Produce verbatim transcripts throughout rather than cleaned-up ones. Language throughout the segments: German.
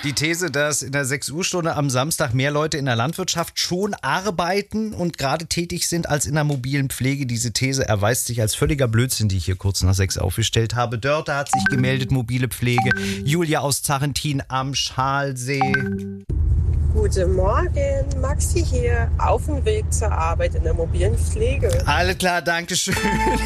Die These, dass in der sechs Uhr Stunde am Samstag mehr Leute in der Landwirtschaft schon arbeiten und gerade tätig sind als in der mobilen Pflege. Diese These erweist sich als völliger Blödsinn, die ich hier kurz nach sechs aufgestellt habe. Dörte hat sich gemeldet, mobile Pflege. Julia aus Zarentin am Schalsee. Guten Morgen, Maxi hier, auf dem Weg zur Arbeit in der mobilen Pflege. Alles klar, danke schön.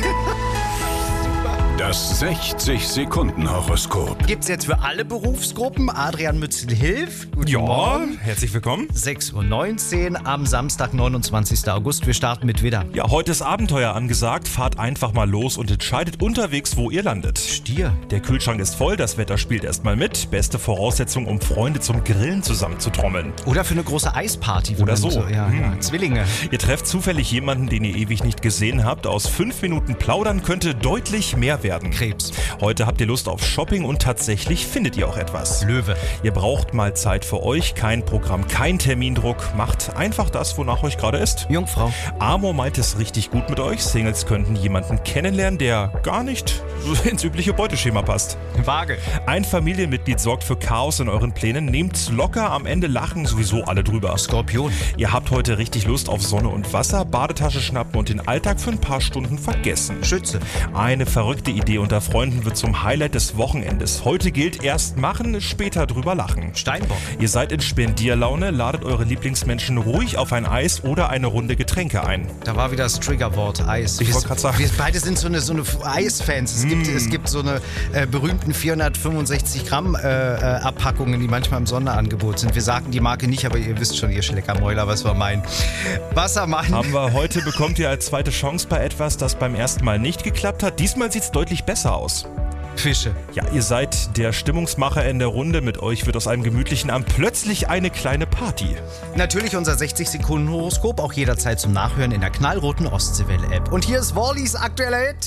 Das sechzig-Sekunden-Horoskop. Gibt's jetzt für alle Berufsgruppen. Adrian Mützel-Hilf. Guten Ja, Morgen. herzlich willkommen. sechs Uhr neunzehn am Samstag, neunundzwanzigsten August. Wir starten mit Widder. Ja, heute ist Abenteuer angesagt. Fahrt einfach mal los und entscheidet unterwegs, wo ihr landet. Stier. Der Kühlschrank ist voll, das Wetter spielt erstmal mit. Beste Voraussetzung, um Freunde zum Grillen zusammenzutrommeln. Oder für eine große Eisparty. wenn Oder man so. ja, Hm. ja. Zwillinge. Ihr trefft zufällig jemanden, den ihr ewig nicht gesehen habt. Aus fünf Minuten plaudern könnte deutlich mehr werden. Krebs. Heute habt ihr Lust auf Shopping und tatsächlich findet ihr auch etwas. Löwe. Ihr braucht mal Zeit für euch, kein Programm, kein Termindruck. Macht einfach das, wonach euch gerade ist. Jungfrau. Amor meint es richtig gut mit euch. Singles könnten jemanden kennenlernen, der gar nicht so ins übliche Beuteschema passt. Waage. Ein Familienmitglied sorgt für Chaos in euren Plänen. Nehmt's locker, am Ende lachen sowieso alle drüber. Skorpion. Ihr habt heute richtig Lust auf Sonne und Wasser, Badetasche schnappen und den Alltag für ein paar Stunden vergessen. Schütze. Eine verrückte Idee unter Freunden wird zum Highlight des Wochenendes. Heute gilt erst machen, später drüber lachen. Steinbock. Ihr seid in Spendierlaune, ladet eure Lieblingsmenschen ruhig auf ein Eis oder eine Runde Getränke ein. Da war wieder das Triggerwort Eis. Ich Wir- wollte gerade sagen. Wir beide sind so eine, so eine Eisfans. Es, gibt, es gibt so eine äh, berühmten vierhundertfünfundsechzig Gramm äh, äh, Abpackungen, die manchmal im Sonderangebot sind. Wir sagen die Marke nicht, aber ihr wisst schon, ihr Schleckermäuler, was wir meinen. Wassermann. Haben wir heute, bekommt ihr als zweite Chance bei etwas, das beim ersten Mal nicht geklappt hat. Diesmal sieht es deutlich besser aus. Fische. Ja, ihr seid der Stimmungsmacher in der Runde. Mit euch wird aus einem gemütlichen Abend plötzlich eine kleine Party. Natürlich unser sechzig-Sekunden-Horoskop, auch jederzeit zum Nachhören in der knallroten Ostseewelle-App. Und hier ist Wallys aktueller Hit.